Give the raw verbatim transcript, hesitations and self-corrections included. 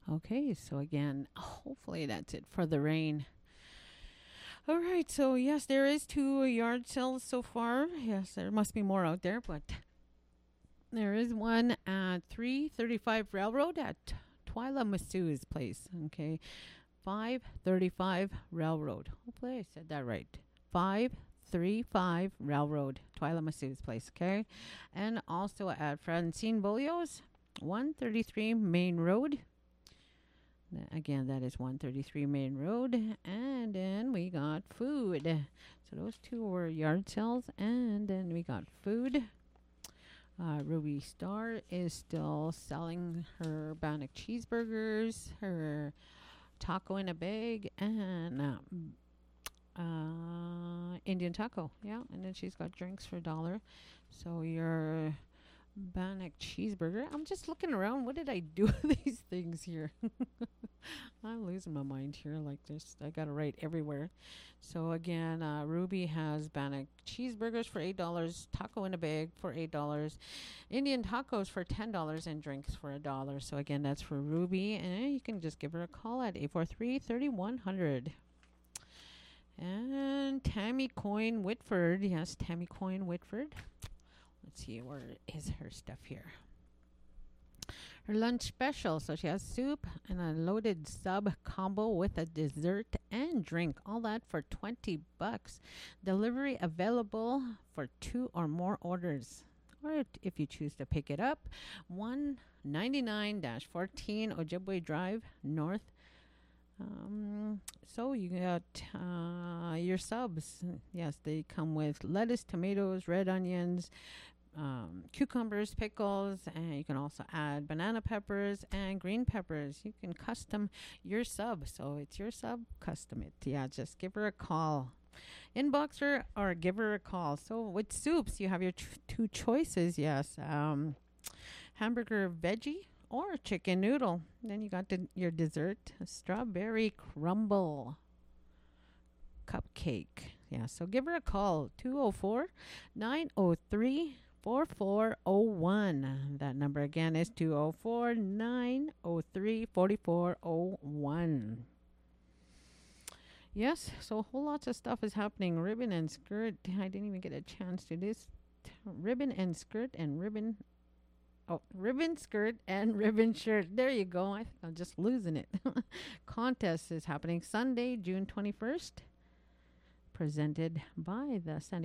Okay, so again, hopefully that's it for the rain. All right, so yes, there is two yard sales so far. Yes, there must be more out there, but there is one at three thirty-five Railroad at Twyla Masu's place. Okay, five thirty-five Railroad. Hopefully I said that right. five thirty-five Railroad, Twyla Masu's place. Okay, and also at Francine Bolio's, one thirty-three Main Road. Th- Again, that is one thirty-three Main Road. And then we got food. So those two were yard sales. And then we got food. Uh, Ruby Star is still selling her Bannock cheeseburgers, her taco in a bag, and um, uh, Indian taco. Yeah, and then she's got drinks for a dollar. So your Bannock cheeseburger. I'm just looking around. What did I do with these things here? I'm losing my mind here. Like this, I got to write everywhere. So again, uh, Ruby has Bannock cheeseburgers for eight dollars, taco in a bag for eight dollars, Indian tacos for ten dollars, and drinks for a dollar. So again, that's for Ruby, and you can just give her a call at eight four three, three one zero zero. And Tammy Coyne Whitford, yes, Tammy Coyne Whitford. Let's see, where is her stuff here? Her lunch special. So she has soup and a loaded sub combo with a dessert and drink. All that for twenty bucks. Delivery available for two or more orders. Or if you choose to pick it up, one ninety-nine fourteen Ojibwe Drive North. Um, so you got uh, your subs. Yes, they come with lettuce, tomatoes, red onions, um, cucumbers, pickles, and you can also add banana peppers and green peppers. You can custom your sub. So it's your sub, custom it. Yeah, just give her a call. Inbox her or give her a call. So with soups, you have your ch- two choices. Yes, um, hamburger veggie or chicken noodle. Then you got the, your dessert, a strawberry crumble cupcake. Yeah, so give her a call, two oh four, nine oh three, four four oh one. That number again is two oh four, nine oh three, four four oh one. Yes, so whole lots of stuff is happening. Ribbon and skirt. I didn't even get a chance to this. T- ribbon and skirt and ribbon. Oh, ribbon skirt and ribbon shirt. There you go. I think I'm just losing it. Contest is happening Sunday, June twenty-first. Presented by the San